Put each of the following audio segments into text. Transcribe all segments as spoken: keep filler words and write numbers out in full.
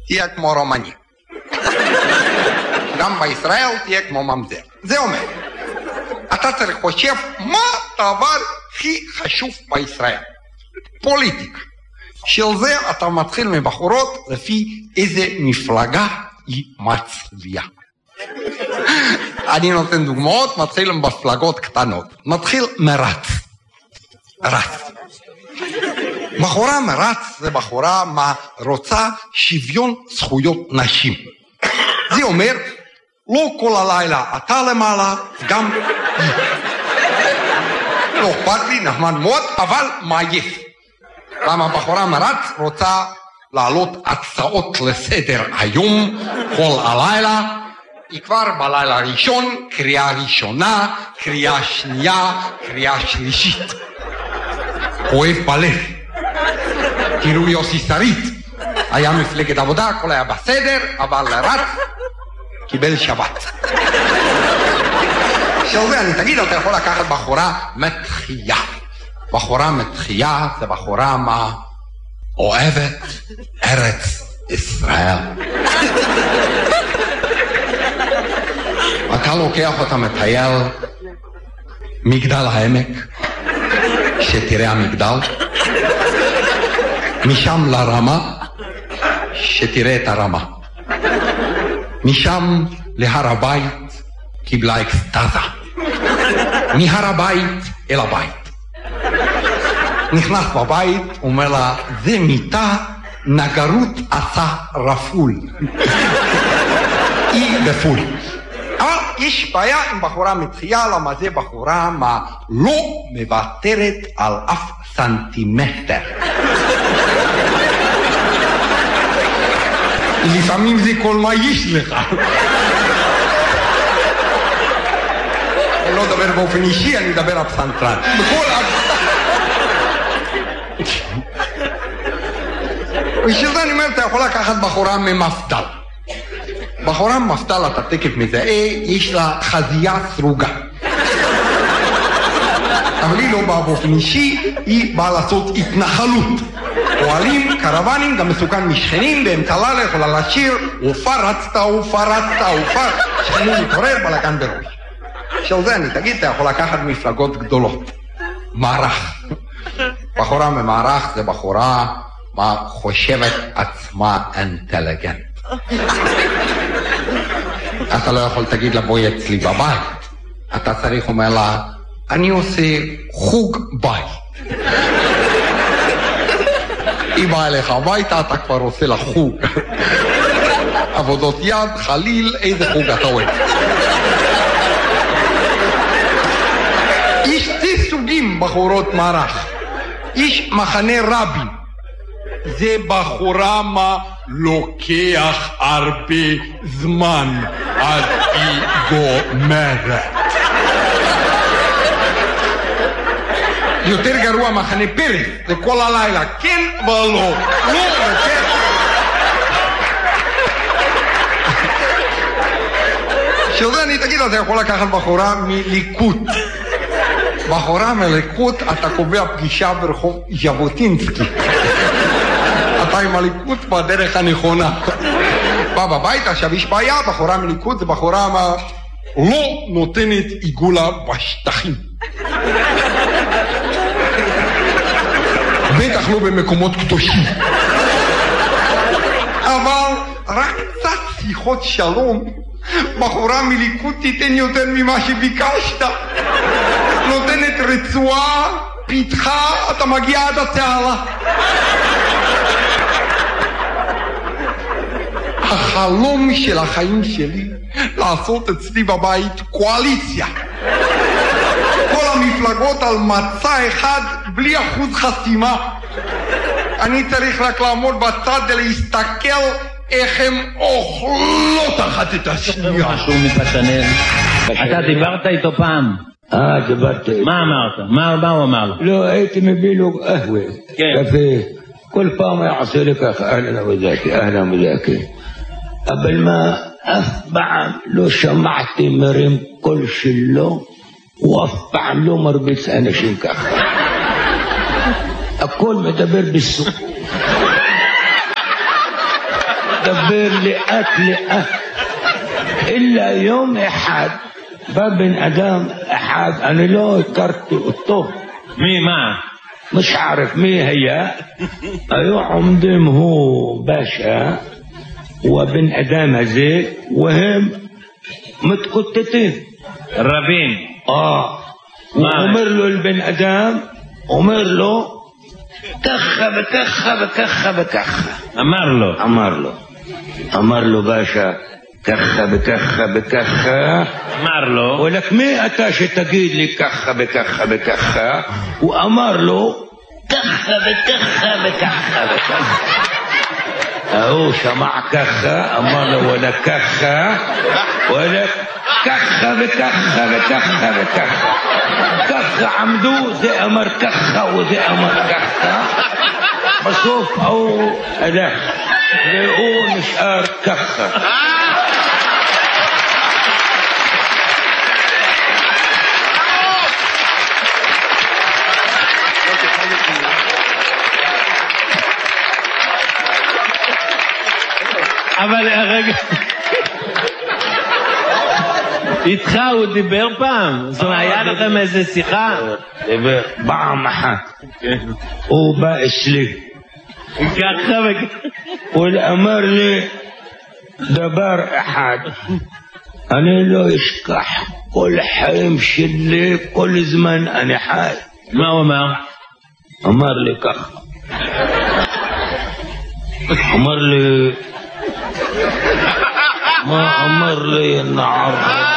תהיה כמו רומני. גם בישראל תהיה כמו ממזר. זה אומר, אתה צריך חושב מה הדבר הכי חשוב בישראל. פוליטיקה. של זה אתה מתחיל מבחורות לפי איזה מפלגה היא מצביעה. אני נותן דוגמאות, מתחיל עם מפלגות קטנות. מתחיל מרץ. רץ. בחורה מרץ זה בחורה מה רוצה שוויון זכויות נשים. זה אומר, לא כל הלילה אתה למעלה, גם היא. לא אכפת לי, נחמד מאוד, אבל מה יש? למה בחורה מרץ רוצה לעלות הצעות לסדר היום, כל הלילה, היא כבר בלילה ראשון, קריאה ראשונה, קריאה שנייה, קריאה שלישית. כואב בלב. תראו יוסי שריד, היה מפלגת עבודה, הכל היה בסדר, אבל רץ, קיבל שבת. של זה אני תגיד, אתה יכול לקחת בחורה מתחייה. בחורה מתחייה זה בחורה מה אוהבת ארץ ישראל. אתה לוקח אותה מטייל מגדל העמק, שתראה המגדל, משם לרמה, שתראה את הרמה, משם להר הבית, קיבלה אקסטאזה, מהר הבית אל הבית. נכנס בבית, אומר לה, זה מיטה, נגרות עשה רפול. היא בפול. אבל יש בעיה עם בחורה מתחייה, למה זה בחורה מה לא מוותרת על אף סנטימטר. לפעמים זה כל מה יש לך. אני לא אדבר באופן אישי, אני אדבר על פסנתרן. בכל... בשביל זה אני אומר, אתה יכול לקחת בחורה ממפדל. בחורה ממפדל, אתה תקף מזהה, יש לה חזייה סרוגה. אבל היא לא באה באופן אישי, היא באה לעשות התנחלות. פועלים, קרבנים, גם מסוכן משכנים, באמצע לילה יכולה לשיר, ופרצת, ופרצת, ופרצת, שכנים מתעורר, בלגן בראש. של זה אני תגיד, אתה יכול לקחת מפלגות גדולות. מערך. בחורה ממערך זה בחורה מה חושבת עצמה אינטליגנט. אתה לא יכול תגיד לה בואי אצלי בבית. אתה צריך אומר לה, אני עושה חוג בית. היא באה אליך הביתה, אתה כבר עושה לה חוג. עבודות יד, חליל, איזה חוג אתה אוהב. יש שתי סוגים בחורות מערך. יש מחנה רבין. זה בחורה מה לוקח הרבה זמן עד היא גומרת. יותר גרוע מחנה פרס, זה כל הלילה, כן ולא, לא וכן. שזה אני תגיד, אתה יכול לקחת בחורה מליכוד. בחורה מליכוד, אתה קובע פגישה ברחוב ז'בוטינסקי. אתה עם הליכוד בדרך הנכונה. בא בבית, עכשיו יש בעיה, בחורה מליכוד זה בחורה מה לא נותנת עיגולה בשטחים. בטח לא במקומות קדושים. אבל רק קצת שיחות שלום, בחורה מליכוד תיתן יותר ממה שביקשת. נותנת רצועה, פיתחה, אתה מגיע עד התעלה. החלום של החיים שלי לעשות אצלי בבית קואליציה. כל המפלגות על מצע אחד בלי אחוז חסימה. אני צריך רק לעמוד בצד ולהסתכל איך הם אוכלות אחת את השנייה. משהו מפתנל. אתה דיברת איתו פעם? אה, דיברתי. מה אמרת? מה הוא אמר? לא, הייתי מביא לו קהווה. קפה. כל פעם היה עושה לי ככה, אהלן וזאקי, אהלן וזאקי. אבל מה, אף פעם לא שמעתי מרים קול שלו, ואף פעם לא מרביץ אנשים ככה. הכל מדבר בסוף. מדבר לאט לאט. إلا يوم אחד בא בן אדם אחד, אני לא הכרתי אותו. מי, מה? مش عارف مين هي. היו עומדים הוא باشا وبن أدام הזה وهم متقطتين רבים. آه وأمر له البن أدام أمر له كخة بكخة بكخة بكخة. אמר לו. أمر له أمر له باشا كخة بكخة بكخة. אמר לו. ولك مين أتاش تقيد لي كخة بكخة بكخة. وأمر له كخة بكخة بكخة بكخة. أهو سمع كخة أمر له ولا كخة ولا كخة بكخة بكخة بكخة. كخة عمدو زي أمر كخة وزي أمر كخة. بشوف أو أده لقوه نشار كخة. אבל רגע, איתך הוא דיבר פעם? זאת אומרת, היה לכם איזה שיחה? דיבר פעם אחת. הוא בא אצלי ככה וככה. הוא אמר לי דבר אחד אני לא אשכח כל חיים שלי, כל זמן אני חי. מה הוא אמר? אמר לי ככה, אמר לי, מה אמר לי נער?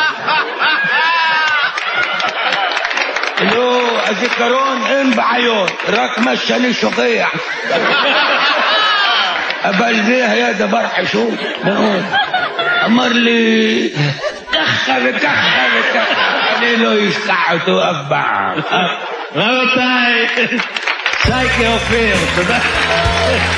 לא, הזיכרון אין בעיות, רק מה שאני שוכח. אבל זה היה דבר חשוב מאוד. אמר לי ככה וככה וככה, אני לא אשכח אותו אף פעם. רבותיי, שייקה אופיר, תודה.